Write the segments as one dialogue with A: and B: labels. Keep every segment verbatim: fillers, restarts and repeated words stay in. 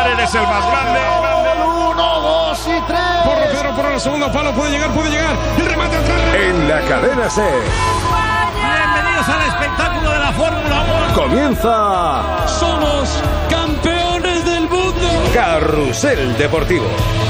A: Oscar, eres el más grande.
B: Uno, dos y tres.
C: Porro, Pedro, por el segundo palo, puede llegar, puede llegar. El remate atrás.
D: En la cadena SER.
E: Bienvenidos al espectáculo de la Fórmula uno.
D: Comienza.
C: Somos campeones del mundo.
D: Carrusel Deportivo.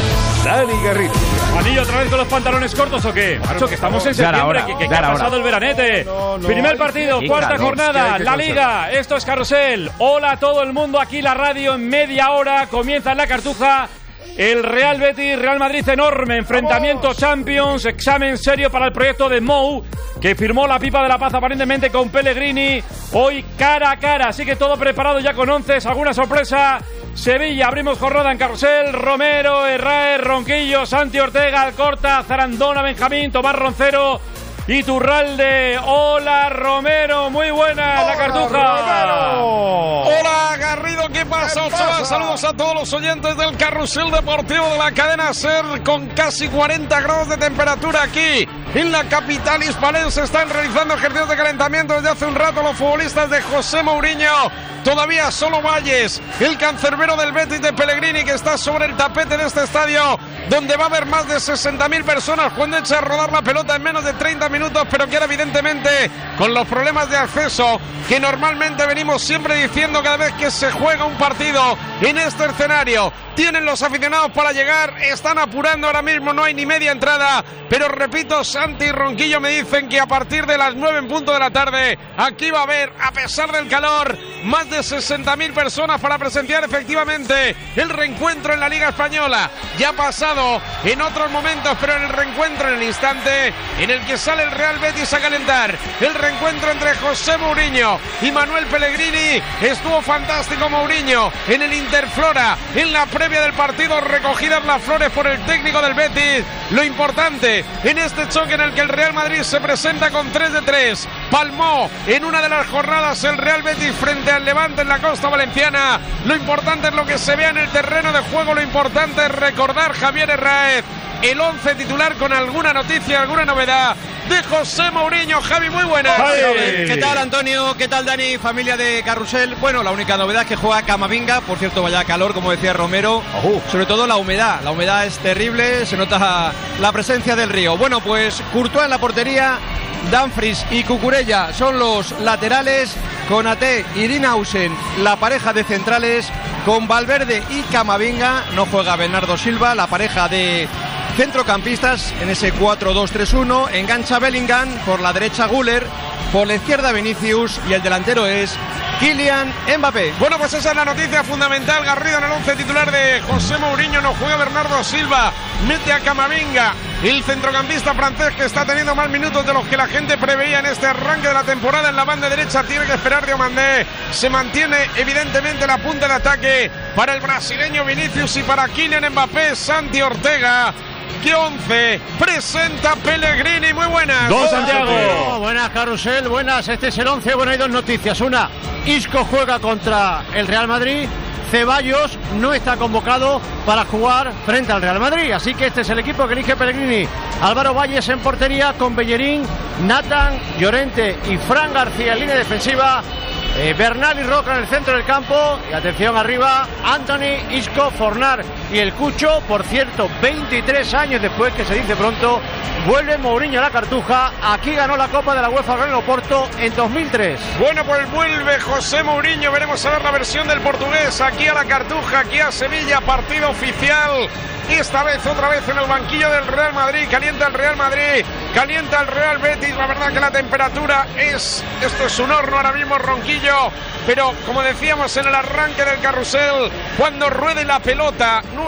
D: Dani Garrido.
A: ¿Anillo otra vez con los pantalones cortos o qué? Macho, que estamos en septiembre,
F: ahora,
A: que, que, que ha pasado
F: ahora.
A: el veranete.
B: No, no,
A: Primer
B: no,
A: partido,
F: qué
A: cuarta
F: calor,
A: jornada,
F: que
A: la
F: hay que
A: Liga. Esto es Carrusel. Hola a todo el mundo, aquí la radio en media hora. Comienza en la Cartuja. El Real Betis, Real Madrid, enorme enfrentamiento. ¡Vamos! Champions, examen serio para el proyecto de Mou, que firmó la pipa de la paz aparentemente con Pellegrini. Hoy cara a cara, así que todo preparado ya con once. ¿Alguna sorpresa? Sevilla, abrimos jornada en Carrusel. Romero, Herrera, Ronquillo, Santi Ortega, Alcorta, Zarandona, Benjamín, Tomás Roncero, Iturralde. Hola Romero, muy buena la Cartuja.
B: Romero.
C: Hola Garrido, ¿qué pasa?
B: ¿Qué pasa?
C: Saludos a todos los oyentes del Carrusel Deportivo de la cadena SER, con casi cuarenta grados de temperatura aquí en la capital hispalense. Están realizando ejercicios de calentamiento desde hace un rato los futbolistas de José Mourinho. Todavía solo Valles, el cancerbero del Betis de Pellegrini, que está sobre el tapete de este estadio, donde va a haber más de sesenta mil personas cuando eche a rodar la pelota en menos de treinta minutos, pero que ahora evidentemente con los problemas de acceso que normalmente venimos siempre diciendo cada vez que se juega un partido en este escenario, tienen los aficionados para llegar, están apurando ahora mismo, no hay ni media entrada, pero repito, Santi y Ronquillo me dicen que a partir de las nueve en punto de la tarde, aquí va a haber, a pesar del calor, más de sesenta mil personas para presenciar efectivamente el reencuentro en la Liga Española. Ya ha pasado en otros momentos, pero en el reencuentro, en el instante en el que sale el Real Betis a calentar, el reencuentro entre José Mourinho y Manuel Pellegrini, estuvo fantástico Mourinho en el Interflora, en la previa del partido, recogidas las flores por el técnico del Betis. Lo importante en este choque en el que el Real Madrid se presenta con tres de tres, palmó en una de las jornadas el Real Betis frente al Levante en la costa valenciana. Lo importante es lo que se vea en el terreno de juego, lo importante es recordar, Javier Herráez, el once titular con alguna noticia, alguna novedad de José Mourinho. Javi, muy buenas.
A: Javi.
F: ¿Qué tal, Antonio? ¿Qué tal, Dani? Familia de Carrusel. Bueno, la única novedad es que juega Camavinga. Por cierto, vaya calor, como decía Romero. Uh. Sobre todo la humedad. La humedad es terrible, se nota la presencia del río. Bueno, pues Courtois en la portería, Dumfries y Cucurella son los laterales, Konaté y Dinausen la pareja de centrales, con Valverde y Camavinga. No juega Bernardo Silva, la pareja de centrocampistas en ese cuatro dos tres uno. Engancha Bellingham, por la derecha Güler, por la izquierda Vinicius y el delantero es Kylian Mbappé.
C: Bueno, pues esa es la noticia fundamental, Garrido, en el once titular de José Mourinho. No juega Bernardo Silva, mete a Camavinga, el centrocampista francés que está teniendo más minutos de los que la gente preveía en este arranque de la temporada. En la banda derecha tiene que esperar Diomandé. Se mantiene evidentemente la punta de ataque para el brasileño Vinicius y para Kylian Mbappé, Santi Ortega. ¿Qué once presenta Pellegrini? Muy buenas.
A: Don Santiago.
B: Oh, buenas, Carrusel, buenas. Este es el once. Bueno, hay dos noticias. Una, Isco juega contra el Real Madrid. Ceballos no está convocado para jugar frente al Real Madrid. Así que este es el equipo que elige Pellegrini. Álvaro Valles en portería con Bellerín, Nathan, Llorente y Fran García en línea defensiva. Eh, Bernal y Roca en el centro del campo. Y atención arriba, Anthony, Isco, Fornar y el Cucho. Por cierto, veintitrés años después, que se dice pronto, vuelve Mourinho a la Cartuja. Aquí ganó la Copa de la UEFA Gran Oporto en dos mil tres.
C: Bueno, pues vuelve José Mourinho. Veremos a ver la versión del portugués aquí a la Cartuja, aquí a Sevilla. Partido oficial. Esta vez, otra vez en el banquillo del Real Madrid. Calienta el Real Madrid, calienta el Real Betis. La verdad que la temperatura es... Esto es un horno ahora mismo, Ronquillo. Pero, como decíamos en el arranque del Carrusel, cuando ruede la pelota,